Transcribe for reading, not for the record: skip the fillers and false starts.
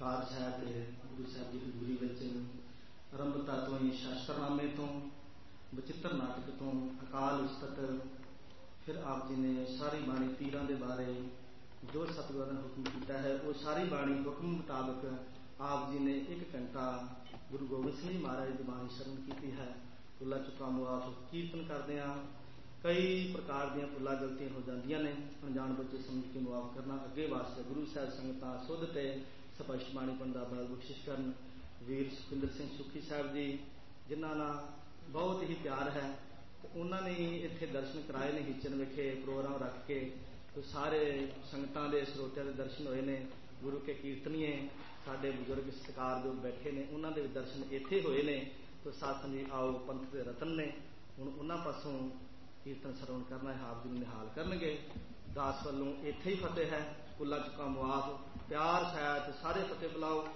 ਕਾਰ ਸਾਹਿਬ ਤੇ ਗੁਰੂ ਸਾਹਿਬ ਦੀ ਹਜ਼ੂਰੀ ਵਿੱਚ ਆਰੰਭਤਾ ਤੋਂ ਹੀ ਸ਼ਾਸਤਰਨਾਮੇ ਤੋਂ ਬਚਿੱਤਰ ਨਾਟਕ ਤੋਂ ਅਕਾਲ ਉਸਤਤ, ਫਿਰ ਆਪ ਜੀ ਨੇ ਸਾਰੀ ਬਾਣੀ ਪੀਰਾਂ ਦੇ ਬਾਰੇ ਜੋ ਸਤਿਗੁਰਾਂ ਨੇ ਹੁਕਮ ਕੀਤਾ ਹੈ ਉਹ ਸਾਰੀ ਬਾਣੀ ਹੁਕਮ ਮੁਤਾਬਕ ਆਪ ਜੀ ਨੇ 1 ਘੰਟਾ ਗੁਰੂ ਗੋਬਿੰਦ ਸਿੰਘ ਜੀ ਮਹਾਰਾਜ ਦੀ ਬਾਣੀ ਸ਼ਰਨ ਕੀਤੀ ਹੈ। ਭੁੱਲਾਂ ਚੁੱਕਾਂ ਮੁਆਫ ਕੀਰਤਨ ਕਰਦੇ ਹਾਂ। ਕਈ ਪ੍ਰਕਾਰ ਦੀਆਂ ਭੁੱਲਾਂ ਗਲਤੀਆਂ ਹੋ ਜਾਂਦੀਆਂ ਨੇ, ਅਣਜਾਣ ਬੱਚੇ ਸਮਝ ਕੇ ਮੁਆਫ ਕਰਨਾ। ਅੱਗੇ ਵਾਸਤੇ ਗੁਰੂ ਸਾਹਿਬ ਸੰਗਤਾਂ ਸੁੱਧ ਤੇ ਸਪਸ਼ਟ ਬਾਣੀ ਪੜ੍ਹਨ ਦਾ ਬਲ ਬਖਸ਼ਿਸ਼ ਕਰਨ। ਵੀਰ ਸੁਖਿੰਦਰ ਸਿੰਘ ਸੁਖੀ ਸਾਹਿਬ ਜੀ, ਜਿਨ੍ਹਾਂ ਨਾਲ ਬਹੁਤ ਹੀ ਪਿਆਰ ਹੈ, ਤੇ ਉਹਨਾਂ ਨੇ ਇੱਥੇ ਦਰਸ਼ਨ ਕਰਾਏ ਨੇ। ਹੀਚਨ ਵਿਖੇ ਪ੍ਰੋਗਰਾਮ ਰੱਖ ਕੇ ਸਾਰੇ ਸੰਗਤਾਂ ਦੇ ਸਰੋਤਿਆਂ ਦੇ ਦਰਸ਼ਨ ਹੋਏ ਨੇ। ਗੁਰੂ ਕੇ ਕੀਰਤਨੀਏ ਸਾਡੇ ਬਜ਼ੁਰਗ ਸਤਿਕਾਰਯੋਗ ਬੈਠੇ ਨੇ, ਉਹਨਾਂ ਦੇ ਦਰਸ਼ਨ ਇੱਥੇ ਹੋਏ ਨੇ। ਤੋ ਸਾਧ ਸੰਗਤ ਆਓ, ਪੰਥ ਦੇ ਰਤਨ ਨੇ, ਹੁਣ ਉਹਨਾਂ ਪਾਸੋਂ ਕੀਰਤਨ ਸਰਵਣ ਕਰਨਾ ਹੈ, ਆਪ ਜੀ ਨੂੰ ਨਿਹਾਲ ਕਰਨਗੇ। ਦਾਸ ਵੱਲੋਂ ਇੱਥੇ ਹੀ ਫਤਿਹ ਹੈ। ਭੁੱਲਾਂ ਚੁੱਕਾਂ ਮੁਆਫ, ਪਿਆਰ ਸਾਹਿਤ ਸਾਰੇ ਫਤਿਹ ਬੁਲਾਓ।